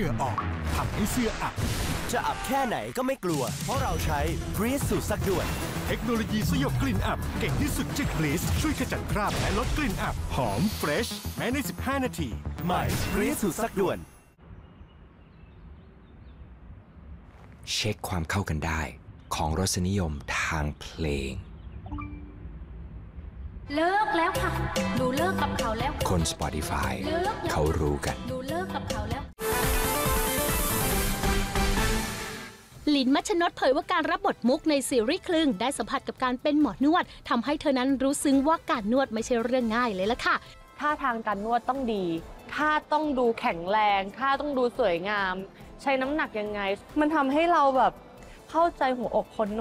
งื่อออกทำให้เสื้ออับจะอับแค่ไหนก็ไม่กลัวเพราะเราใช้ Breeze สูตรซักด่วนเทคโนโลยีสยบกลิ่นอับเก่งที่สุดจาก Breeze ช่วยขจัดคราบและลดกลิ่นอับหอมเฟรชแม้ใน15 นาทีใหม่ Breeze สูตรซักด่วนเช็คความเข้ากันได้ของรสนิยมทางเพลงเลิกแล้วค่ะหนูเลิกกับเขาแล้วคน Spotify เขารู้กันหนูเลิกกับเขาแล้วลิน มัชนดเผยว่าการรับบทมุกในซีรีส์คลึงได้สัมผัสกับการเป็นหมอนวดทำให้เธอนั้นรู้ซึ้งว่าการนวดไม่ใช่เรื่องง่ายเลยล่ะค่ะท่าทางการนวดต้องดีท่าต้องดูแข็งแรงท่าต้องดูสวยงามใช้น้ำหนักยังไงมันทำให้เราแบบเข้าใจหัวอกคน